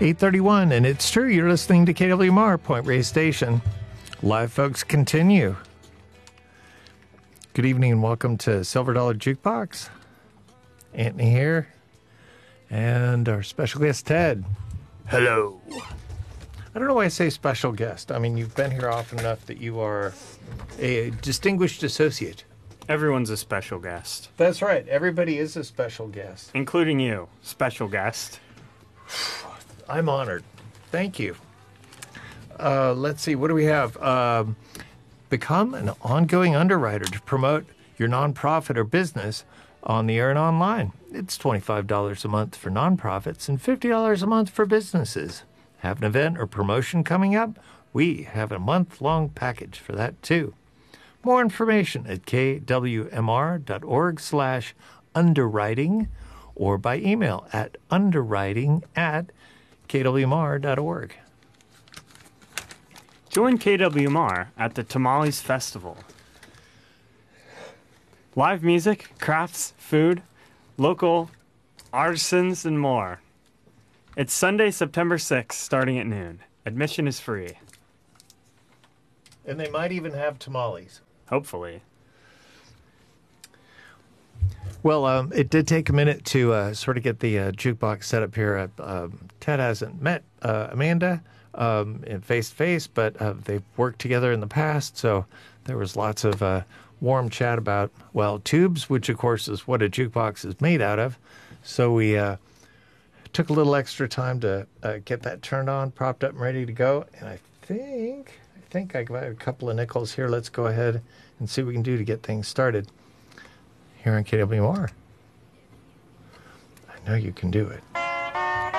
8:31, and it's true. You're listening to KWMR, Point Reyes Station. Live folks continue. Good evening and welcome to Silver Dollar Jukebox. Anthony here, and our special guest, Ted. Hello. I don't know why I say special guest. I mean, you've been here often enough that you are a distinguished associate. Everyone's a special guest. That's right. Everybody is a special guest. Including you, special guest. I'm honored. Thank you. Let's see. What do we have? Become an ongoing underwriter to promote your nonprofit or business on the air and online. It's $25 a month for nonprofits and $50 a month for businesses. Have an event or promotion coming up? We have a month-long package for that too. More information at kwmr.org/underwriting or by email at underwriting@kwmr.org. Join KWMR at the Tamales Festival. Live music, crafts, food, local artisans, and more. It's Sunday, September 6th, starting at noon. Admission is free. And they might even have tamales. Hopefully. Well, it did take a minute to sort of get the jukebox set up here. Ted hasn't met Amanda in face-to-face, but they've worked together in the past, so there was lots of warm chat about, well, tubes, which, of course, is what a jukebox is made out of. So we took a little extra time to get that turned on, propped up and ready to go, and I think I got a couple of nickels here. Let's go ahead and see what we can do to get things started here on KWR. I know you can do it.